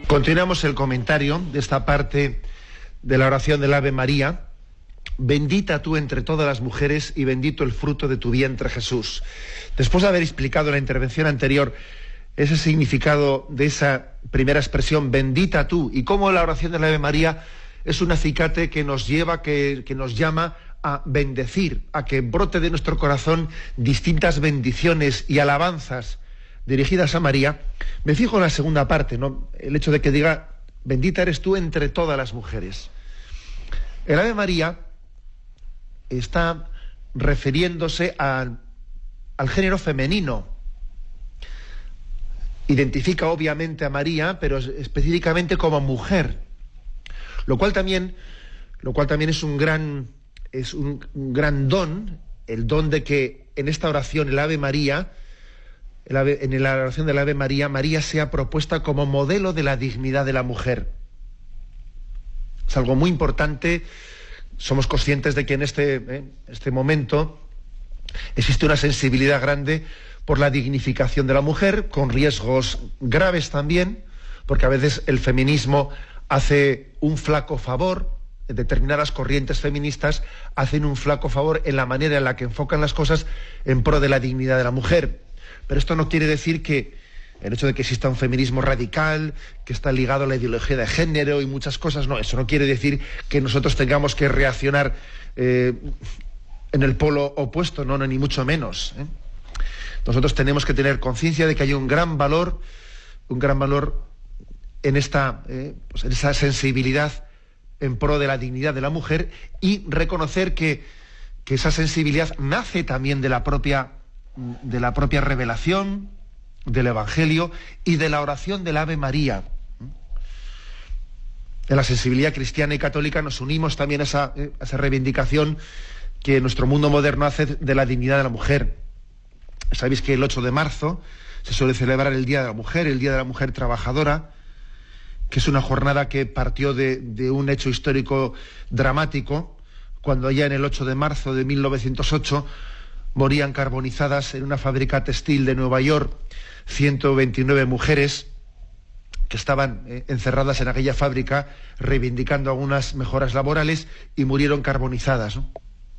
Continuamos el comentario de esta parte de la oración del Ave María. Bendita tú entre todas las mujeres y bendito el fruto de tu vientre, Jesús. Después de haber explicado en la intervención anterior ese significado de esa primera expresión, bendita tú, y cómo la oración del Ave María es un acicate que nos lleva, que nos llama a bendecir, a que brote de nuestro corazón distintas bendiciones y alabanzas dirigidas a María. Me fijo en la segunda parte, ¿no? El hecho de que diga, bendita eres tú entre todas las mujeres. El Ave María está refiriéndose al género femenino. Identifica obviamente a María, pero específicamente como mujer, lo cual también es un gran don, el don de que en esta oración el Ave María, en la oración del Ave María, María sea propuesta como modelo de la dignidad de la mujer. Es algo muy importante. Somos conscientes de que en este momento existe una sensibilidad grande por la dignificación de la mujer, con riesgos graves también, porque a veces el feminismo hace un flaco favor, determinadas corrientes feministas hacen un flaco favor en la manera en la que enfocan las cosas en pro de la dignidad de la mujer. Pero esto no quiere decir que el hecho de que exista un feminismo radical, que está ligado a la ideología de género y muchas cosas, no, eso no quiere decir que nosotros tengamos que reaccionar en el polo opuesto, no, ni mucho menos, ¿eh? Nosotros tenemos que tener conciencia de que hay un gran valor en esa sensibilidad en pro de la dignidad de la mujer, y reconocer que esa sensibilidad nace también de la propia revelación del Evangelio y de la oración del Ave María. En la sensibilidad cristiana y católica nos unimos también a esa reivindicación que nuestro mundo moderno hace de la dignidad de la mujer. Sabéis que el 8 de marzo se suele celebrar el Día de la Mujer, el Día de la Mujer Trabajadora, que es una jornada que partió de un hecho histórico dramático, cuando allá en el 8 de marzo de 1908 morían carbonizadas en una fábrica textil de Nueva York 129 mujeres que estaban encerradas en aquella fábrica reivindicando algunas mejoras laborales, y murieron carbonizadas, ¿no?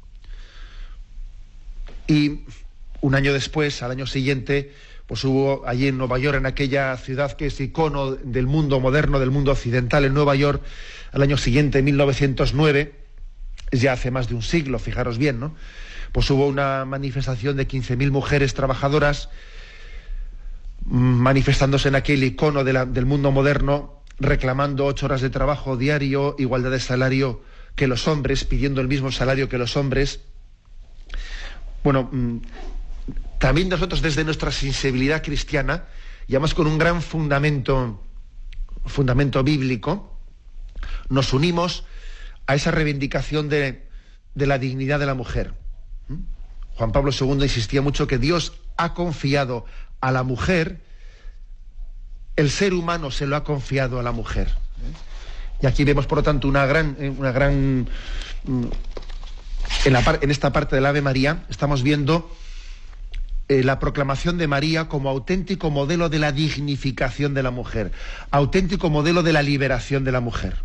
Y un año después, al año siguiente, pues hubo allí en Nueva York, en aquella ciudad que es icono del mundo moderno, del mundo occidental, en Nueva York, al año siguiente, en 1909, es ya hace más de un siglo, fijaros bien, ¿no? Pues hubo una manifestación de 15.000 mujeres trabajadoras manifestándose en aquel icono del mundo moderno, reclamando 8 horas de trabajo diario, igualdad de salario que los hombres, pidiendo el mismo salario que los hombres. Bueno, también nosotros desde nuestra sensibilidad cristiana, y además con un gran fundamento bíblico, nos unimos a esa reivindicación de la dignidad de la mujer. Juan Pablo II insistía mucho que Dios ha confiado a la mujer, el ser humano se lo ha confiado a la mujer. Y aquí vemos, por lo tanto, en esta parte del Ave María, estamos viendo la proclamación de María como auténtico modelo de la dignificación de la mujer, auténtico modelo de la liberación de la mujer.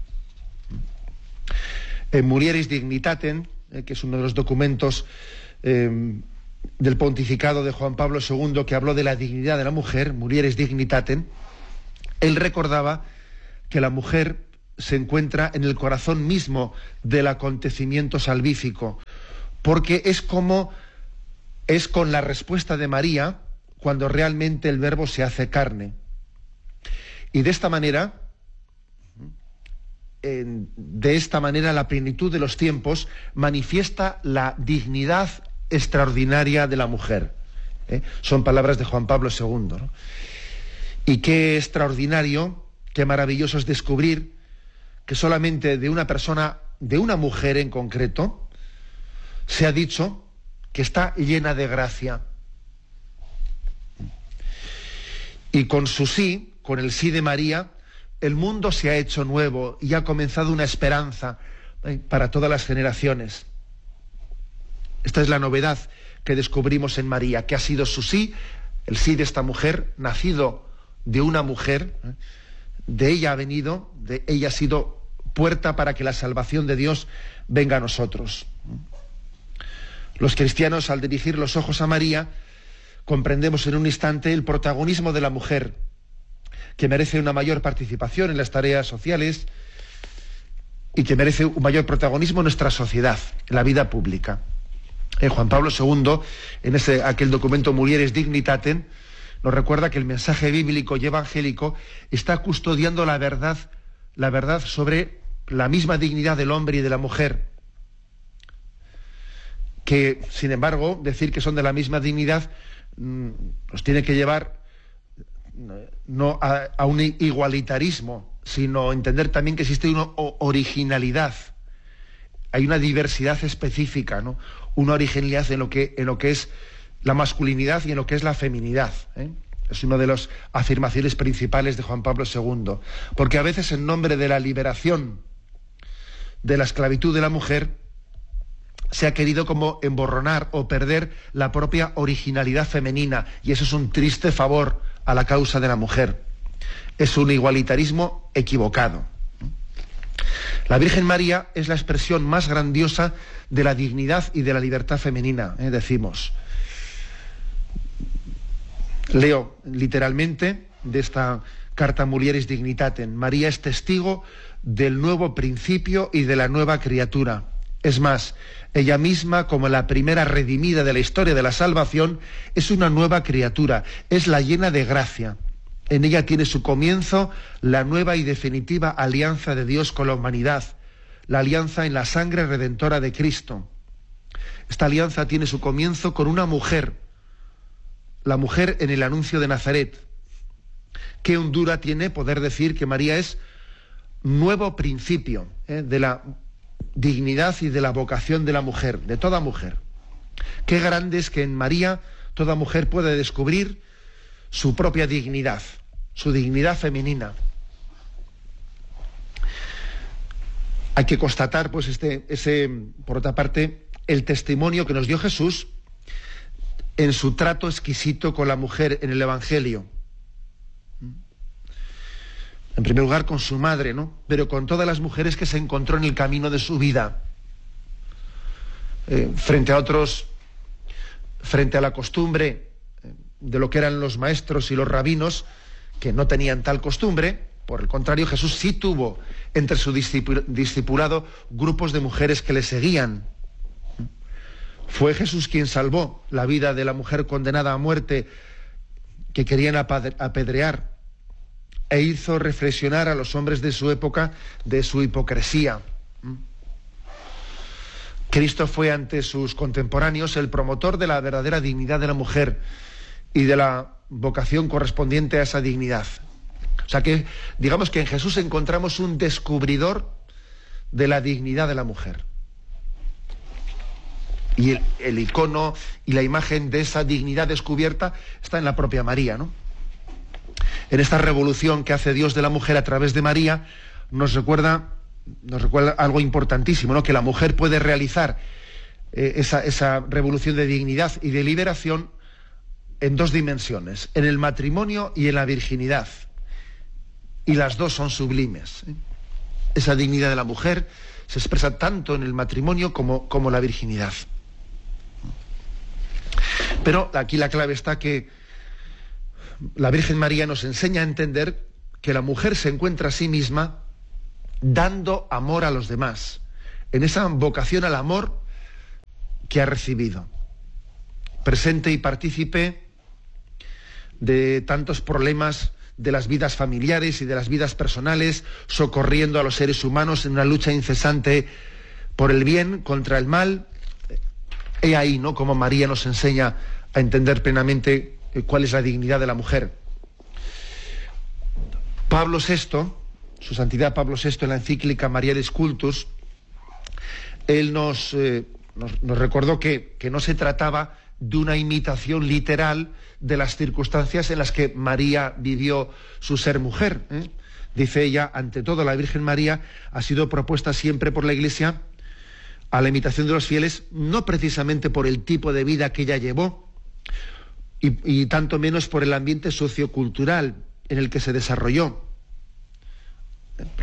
En Mulieris Dignitatem, que es uno de los documentos del pontificado de Juan Pablo II, que habló de la dignidad de la mujer, Mulieris Dignitatem, él recordaba que la mujer se encuentra en el corazón mismo del acontecimiento salvífico, porque es con la respuesta de María cuando realmente el Verbo se hace carne. Y de esta manera la plenitud de los tiempos manifiesta la dignidad extraordinaria de la mujer. Son palabras de Juan Pablo II, ¿no? Y qué extraordinario, qué maravilloso es descubrir que solamente de una persona, de una mujer en concreto, se ha dicho que está llena de gracia. Y con su sí, con el sí de María, el mundo se ha hecho nuevo y ha comenzado una esperanza para todas las generaciones. Esta es la novedad que descubrimos en María, que ha sido su sí, el sí de esta mujer, nacido de una mujer, de ella ha venido, de ella ha sido puerta para que la salvación de Dios venga a nosotros. Los cristianos, al dirigir los ojos a María, comprendemos en un instante el protagonismo de la mujer, que merece una mayor participación en las tareas sociales y que merece un mayor protagonismo en nuestra sociedad, en la vida pública. Juan Pablo II, en aquel documento Mulieres Dignitatem, nos recuerda que el mensaje bíblico y evangélico está custodiando la verdad sobre la misma dignidad del hombre y de la mujer. Que, sin embargo, decir que son de la misma dignidad nos tiene que llevar no a un igualitarismo, sino entender también que existe una originalidad. Hay una diversidad específica, ¿no? Una originalidad en lo que es la masculinidad y en lo que es la feminidad, ¿eh? Es una de las afirmaciones principales de Juan Pablo II. Porque a veces, en nombre de la liberación de la esclavitud de la mujer, se ha querido como emborronar o perder la propia originalidad femenina, y eso es un triste favor a la causa de la mujer. Es un igualitarismo equivocado. La Virgen María es la expresión más grandiosa de la dignidad y de la libertad femenina, decimos. Leo literalmente de esta carta Mulieris Dignitatem: María es testigo del nuevo principio y de la nueva criatura. Es más, ella misma, como la primera redimida de la historia de la salvación, es una nueva criatura, es la llena de gracia. En ella tiene su comienzo la nueva y definitiva alianza de Dios con la humanidad, la alianza en la sangre redentora de Cristo. Esta alianza tiene su comienzo con una mujer, la mujer en el anuncio de Nazaret. Qué hondura tiene poder decir que María es nuevo principio de la dignidad y de la vocación de la mujer, de toda mujer. Qué grande es que en María toda mujer puede descubrir su propia dignidad, su dignidad femenina. Hay que constatar, pues, por otra parte, el testimonio que nos dio Jesús en su trato exquisito con la mujer en el Evangelio. En primer lugar con su madre, ¿no? Pero con todas las mujeres que se encontró en el camino de su vida. Frente a la costumbre de lo que eran los maestros y los rabinos, que no tenían tal costumbre, por el contrario, Jesús sí tuvo entre su discipulado grupos de mujeres que le seguían. Fue Jesús quien salvó la vida de la mujer condenada a muerte que querían apedrear, e hizo reflexionar a los hombres de su época de su hipocresía. Cristo fue ante sus contemporáneos el promotor de la verdadera dignidad de la mujer y de la vocación correspondiente a esa dignidad. O sea que, digamos que en Jesús encontramos un descubridor de la dignidad de la mujer. Y el icono y la imagen de esa dignidad descubierta está en la propia María, ¿no? En esta revolución que hace Dios de la mujer a través de María, nos recuerda algo importantísimo, ¿no? Que la mujer puede realizar esa revolución de dignidad y de liberación en dos dimensiones, en el matrimonio y en la virginidad. Y las dos son sublimes, ¿eh? Esa dignidad de la mujer se expresa tanto en el matrimonio como la virginidad. Pero aquí la clave está que la Virgen María nos enseña a entender que la mujer se encuentra a sí misma dando amor a los demás, en esa vocación al amor que ha recibido, presente y partícipe de tantos problemas de las vidas familiares y de las vidas personales, socorriendo a los seres humanos en una lucha incesante por el bien contra el mal. He ahí, ¿no?, como María nos enseña a entender plenamente cuál es la dignidad de la mujer. Pablo VI, su santidad Pablo VI, en la encíclica Marialis Cultus, él nos recordó que no se trataba de una imitación literal de las circunstancias en las que María vivió su ser mujer, ¿eh? Dice ella: ante todo, la Virgen María ha sido propuesta siempre por la Iglesia a la imitación de los fieles, no precisamente por el tipo de vida que ella llevó, y tanto menos por el ambiente sociocultural en el que se desarrolló,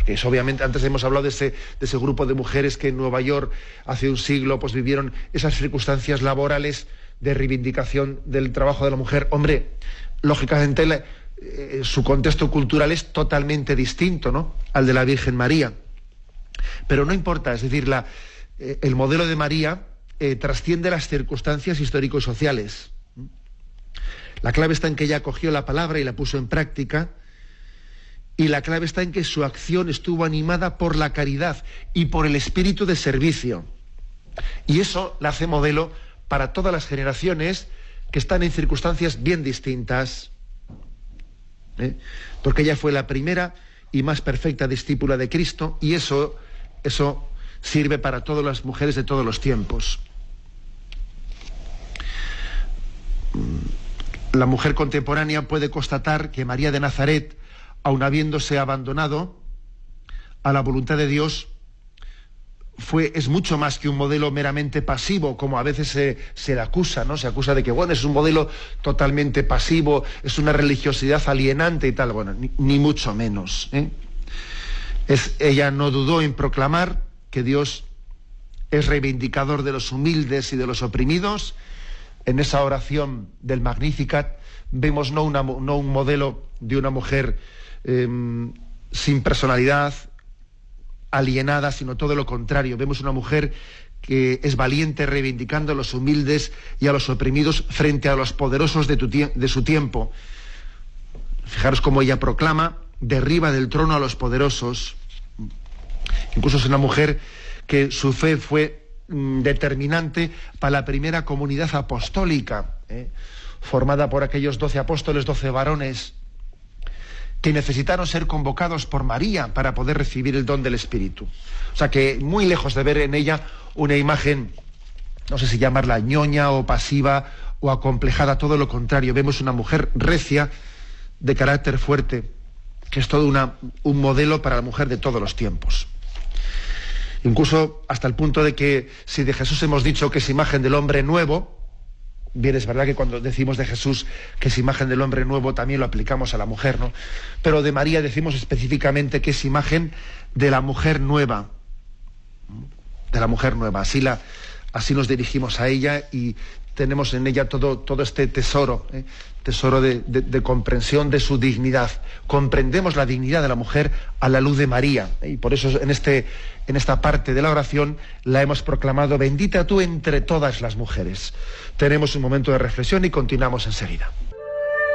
Es obviamente, antes hemos hablado de ese grupo de mujeres que en Nueva York hace un siglo pues vivieron esas circunstancias laborales de reivindicación del trabajo de la mujer. Hombre, lógicamente su contexto cultural es totalmente distinto, ¿no?, al de la Virgen María. Pero no importa, es decir, el modelo de María trasciende las circunstancias histórico y sociales. La clave está en que ella acogió la palabra y la puso en práctica, y la clave está en que su acción estuvo animada por la caridad y por el espíritu de servicio. Y eso la hace modelo para todas las generaciones que están en circunstancias bien distintas. Porque ella fue la primera y más perfecta discípula de Cristo, y eso sirve para todas las mujeres de todos los tiempos. La mujer contemporánea puede constatar que María de Nazaret, aun habiéndose abandonado a la voluntad de Dios, es mucho más que un modelo meramente pasivo, como a veces se le acusa, ¿no? Se acusa de que, bueno, es un modelo totalmente pasivo, es una religiosidad alienante y tal. Bueno, ni mucho menos, Ella no dudó en proclamar que Dios es reivindicador de los humildes y de los oprimidos. En esa oración del Magnificat vemos no un modelo de una mujer sin personalidad, alienada, sino todo lo contrario. Vemos una mujer que es valiente reivindicando a los humildes y a los oprimidos frente a los poderosos de su tiempo. Fijaros cómo ella proclama: derriba del trono a los poderosos. Incluso es una mujer que su fe fue determinante para la primera comunidad apostólica, formada por aquellos 12 apóstoles, 12 varones, que necesitaron ser convocados por María para poder recibir el don del Espíritu. O sea que, muy lejos de ver en ella una imagen, no sé si llamarla ñoña o pasiva o acomplejada, todo lo contrario, vemos una mujer recia, de carácter fuerte, que es todo un modelo para la mujer de todos los tiempos. Incluso hasta el punto de que, si de Jesús hemos dicho que es imagen del hombre nuevo, bien, es verdad que cuando decimos de Jesús que es imagen del hombre nuevo, también lo aplicamos a la mujer, ¿no? Pero de María decimos específicamente que es imagen de la mujer nueva. De la mujer nueva. Así nos dirigimos a ella y tenemos en ella todo este tesoro, tesoro de comprensión de su dignidad. Comprendemos la dignidad de la mujer a la luz de María, y por eso en esta parte de la oración la hemos proclamado: bendita tú entre todas las mujeres. Tenemos un momento de reflexión y continuamos enseguida.